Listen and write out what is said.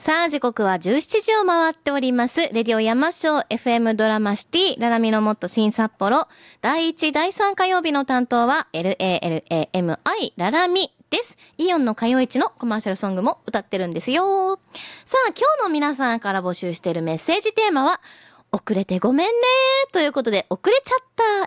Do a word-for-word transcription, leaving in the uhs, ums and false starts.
さあ時刻はじゅうしちじを回っております。レディオ山椒 エフエム ドラマシティララミのもっと新札幌だいいちだいさん火曜日の担当は エルエーエルエーエムアイ ララミです。イオンの火曜市のコマーシャルソングも歌ってるんですよ。さあ今日の皆さんから募集しているメッセージテーマは遅れてごめんねということで、遅れちゃった